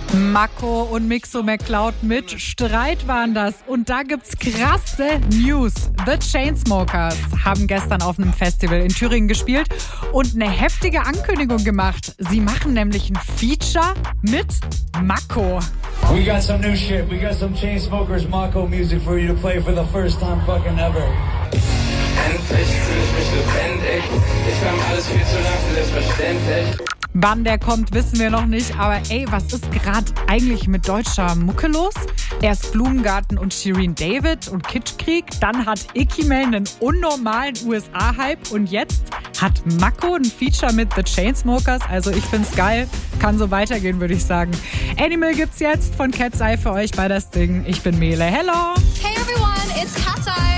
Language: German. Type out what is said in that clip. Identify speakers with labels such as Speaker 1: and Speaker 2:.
Speaker 1: Mako und Mixo McCloud mit Streit waren das. Und da gibt's krasse News. The Chainsmokers haben gestern auf einem Festival in Thüringen gespielt und eine heftige Ankündigung gemacht. Sie machen nämlich ein Feature mit Mako.
Speaker 2: We got some new shit. We got some Chainsmokers Mako music for you to play for the first time fucking ever.
Speaker 3: Endlich fühle ich mich lebendig. Ich nahm alles viel zu lang für selbstverständlich.
Speaker 1: Wann der kommt, wissen wir noch nicht. Aber ey, was ist gerade eigentlich mit deutscher Mucke los? Erst Blumengarten und Shirin David und Kitschkrieg. Dann hat Icky Mel einen unnormalen USA-Hype. Und jetzt hat Mako ein Feature mit The Chainsmokers. Also ich find's geil. Kann so weitergehen, würde ich sagen. Animal gibt's jetzt von Cat's Eye für euch bei das Ding. Ich bin Mele. Hello!
Speaker 4: Hey everyone, it's Cat's Eye.